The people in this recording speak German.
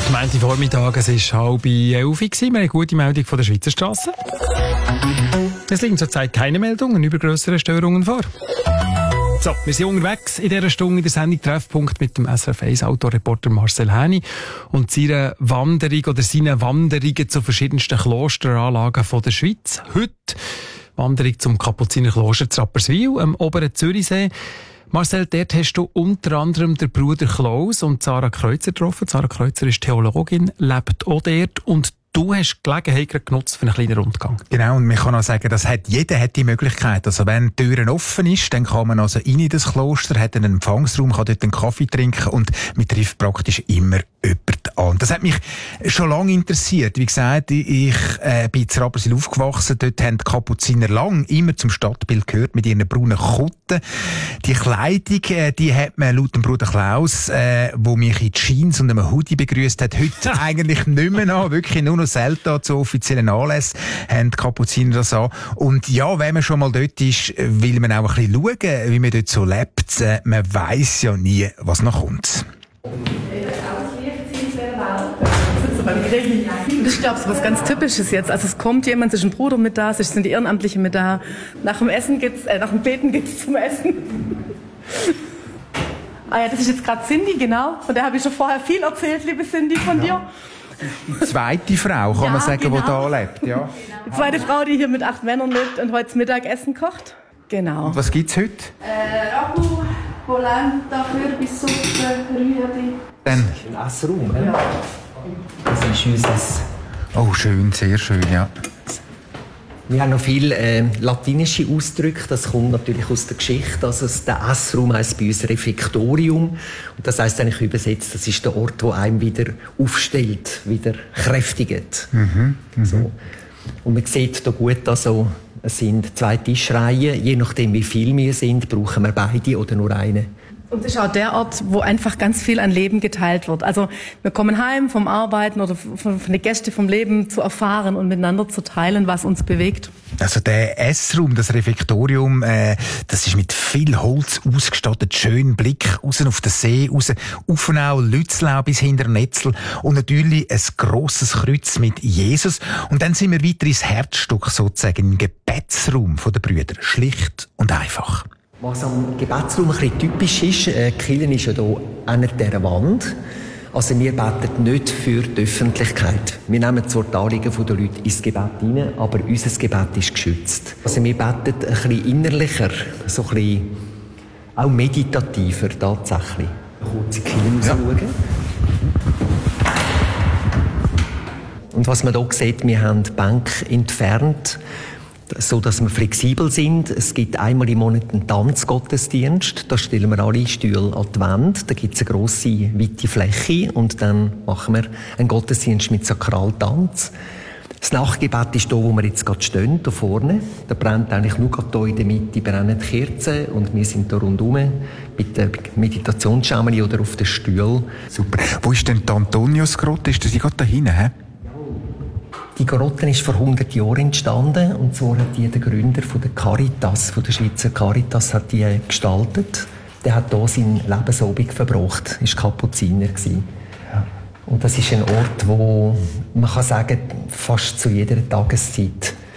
Montagvormittag, es war 10:30. Wir haben eine gute Meldung von der Schweizer Strasse. Es liegen zurzeit keine Meldungen über grössere Störungen vor. So, wir sind unterwegs in dieser Stunde in der Sendung Treffpunkt mit dem SRF 1 Autoreporter Marcel Häni und seiner Wanderung oder seinen Wanderungen zu verschiedensten Klosteranlagen von der Schweiz. Heute Wanderung zum Kapuzinerkloster zu Rapperswil, am oberen Zürichsee. Marcel, dort hast du unter anderem den Bruder Klaus und Sarah Kreuzer getroffen. Sarah Kreuzer ist Theologin, lebt auch dort und du hast die Gelegenheit genutzt für einen kleinen Rundgang. Genau, und man kann auch sagen, jeder hat die Möglichkeit. Also wenn die Türen offen ist, dann kann man also rein in das Kloster, hat einen Empfangsraum, kann dort einen Kaffee trinken und man trifft praktisch immer jemanden an. Das hat mich schon lange interessiert. Wie gesagt, ich bin in Rapperswil aufgewachsen. Dort haben die Kapuziner lang immer zum Stadtbild gehört mit ihren braunen Kutten. Die Kleidung, die hat man laut dem Bruder Klaus, wo mich in Jeans und einem Hoodie begrüßt hat, heute eigentlich nicht mehr an. Wirklich nur noch selten zu offiziellen Anlässen haben die Kapuziner das an. Und ja, wenn man schon mal dort ist, will man auch ein bisschen schauen, wie man dort so lebt. Man weiss ja nie, was noch kommt. Das ist, glaube ich, was ganz Typisches jetzt. Also es kommt jemand, es ist ein Bruder mit da, es sind die Ehrenamtlichen mit da. Nach dem Beten geht's zum Essen. Ah ja, das ist jetzt gerade Cindy, genau. Von der habe ich schon vorher viel erzählt, liebe Cindy, von dir. Die zweite Frau, kann man sagen, die da lebt. Ja. Die zweite Frau, die hier mit 8 Männern lebt und heute Mittagessen kocht. Genau. Und was gibt's heute? Ragu, Polenta, Kürbissuppe, Rührli. Dann ein Essraum, ja. Das ist unser... Oh, schön, sehr schön, ja. Wir haben noch viele latinische Ausdrücke, das kommt natürlich aus der Geschichte. Also der Essraum heisst bei uns Refektorium. Und das heisst eigentlich übersetzt, das ist der Ort, wo einem wieder aufstellt, wieder kräftigt. So. Und man sieht hier gut, also, es sind 2 Tischreihen. Je nachdem, wie viel wir sind, brauchen wir beide oder nur eine. Und es ist auch der Ort, wo einfach ganz viel an Leben geteilt wird. Also wir kommen heim vom Arbeiten oder von den Gästen vom Leben zu erfahren und miteinander zu teilen, was uns bewegt. Also der Essraum, das Refektorium, das ist mit viel Holz ausgestattet, schönen Blick raus auf den See, raus Uffenau, Lützlau bis hinter Netzel und natürlich ein grosses Kreuz mit Jesus. Und dann sind wir weiter ins Herzstück sozusagen, im Gebetsraum der Brüder. Schlicht und einfach. Was am Gebetsraum ein bisschen typisch ist, die Kirche ist ja hier an dieser Wand. Also wir beten nicht für die Öffentlichkeit. Wir nehmen zwar die Anliegen der Leute ins Gebet hinein, aber unser Gebet ist geschützt. Also wir beten ein bisschen innerlicher, so ein bisschen auch meditativer tatsächlich. Kurz in die Kirche rausschauen. Und was man hier sieht, wir haben die Bänke entfernt, so dass wir flexibel sind. Es gibt einmal im Monat einen Tanzgottesdienst. Da stellen wir alle Stühle an die Wand. Da gibt es eine grosse, weite Fläche. Und dann machen wir einen Gottesdienst mit Sakraltanz. Das Nachtgebet ist da, wo wir jetzt gerade stehen, da vorne. Da brennt eigentlich nur gerade hier in der Mitte brennen Kerzen. Und wir sind da rundherum mit der Meditationsschameli oder auf den Stühlen. Super. Wo ist denn die Antoniusgrotte? Ist das gerade da hinten, hä? Die Grotte ist vor 100 Jahren entstanden, und zwar hat die der Gründer von der Caritas, von der Schweizer Caritas, hat die gestaltet. Der hat hier seinen Lebensabend verbracht, ist Kapuziner gewesen. Und das ist ein Ort, wo man kann sagen, fast zu jeder Tageszeit